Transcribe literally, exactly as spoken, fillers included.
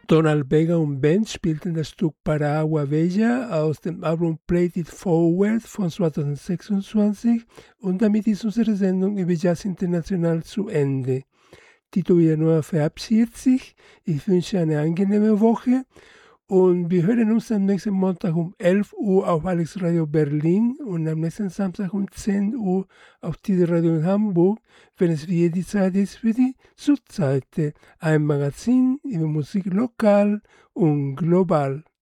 Donald Vega und Band spielten das Stück Para Agua Bella aus dem Album Play It Forward von zweitausendsechsundzwanzig und damit ist unsere Sendung über Jazz International zu Ende. Tito Villanueva verabschiedet sich. Ich wünsche eine angenehme Woche und wir hören uns am nächsten Montag um elf Uhr auf Alex Radio Berlin und am nächsten Samstag um zehn Uhr auf Tide Radio in Hamburg, wenn es wieder die Zeit ist für die Südseite, ein Magazin über Musik lokal und global.